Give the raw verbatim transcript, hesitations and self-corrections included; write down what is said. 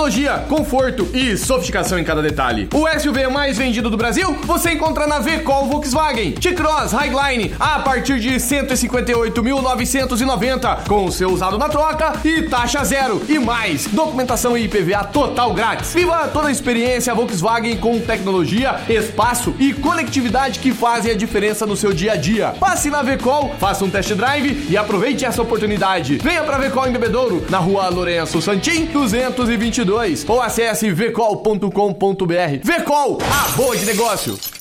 Tecnologia, conforto e sofisticação em cada detalhe. O S U V mais vendido do Brasil você encontra na V-Col Volkswagen. T-Cross Highline a partir de cento e cinquenta e oito mil novecentos e noventa, com o seu usado na troca e taxa zero. E mais, documentação e I P V A total grátis. Viva toda a experiência Volkswagen com tecnologia, espaço e conectividade que fazem a diferença no seu dia a dia. Passe na V-Col, faça um test drive e aproveite essa oportunidade. Venha para V-Col em Bebedouro, na rua Lourenço Santim, duzentos e vinte e dois, ou acesse v col ponto com ponto b r. V-Col, a boa de negócio.